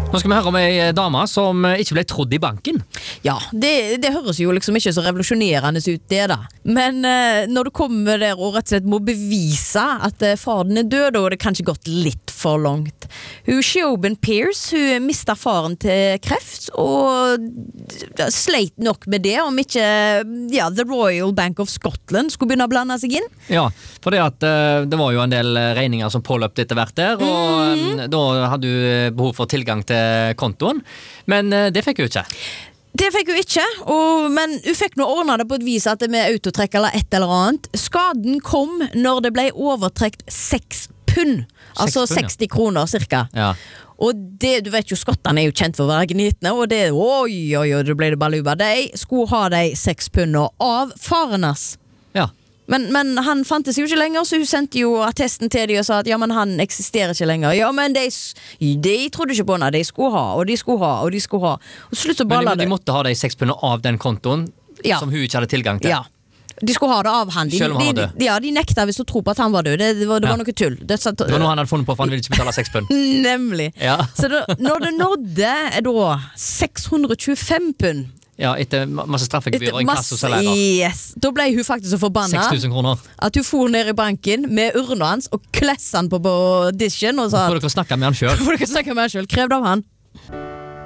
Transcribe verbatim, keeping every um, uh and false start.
Nå skal vi høre om en dame som ikke ble trodd i banken. Ja, det, det høres jo liksom ikke så revolusjonerende ut det da. Men eh, når du kommer der og rett og slett må bevise at eh, faren er død, da er det kanskje gått litt for langt. Hun Siobhan Pierce, hun mistet faren til kreft, og sleit nok med det, om ikke ja, The Royal Bank of Scotland skulle begynne å blande seg inn. Ja, for det, at, uh, det var jo en del regninger som påløpte etter hvert der, og mm. um, da hadde du behov for tilgang til kontoen, men uh, det fikk hun ikke. Det fikk hun ikke, og, men hun fikk nå ordnet det på et vis at det med autotrekk eller et eller annet. Skaden kom når det ble overtrekt seks pund, altså pund, ja. seksti kroner cirka. Ja. Og det, du vet jo, skottene er jo kjent for å være gnitne, og det, oi, oi, oi, det ble det baluba. De skulle ha de seks punder av farenes. Ja. Men, men han fantes jo ikke lenger, så hun sendte jo attesten til de og sa at ja, men han eksisterer ikke lenger. Ja, men de, de trodde ikke på henne, de skulle ha, og de skulle ha, og de skulle ha. Og slutt å balle men, men de måtte ha de seks punder av den kontoen ja. som hun ikke hadde tilgang til. Ja. De skulle ha det av han. De, Selv om han var de, død. Ja, de nekta hvis å tro på at han var død. Det, det, var, det ja. var noe tull. Det, satt, det var noe han hadde funnet på, for han ville ikke betale seks pund. Nemlig. Ja. Så da, når det nådde da seks hundre og tjuefem pund, ja, etter masse straffegebyr og inkassosalærer. Yes. Da ble hun faktisk så forbanna seks tusen kroner. at hun for ned i banken med urna hans og klessa han på, på dishen og sa får dere snakke med han selv får dere snakke med han selv, krev det av han.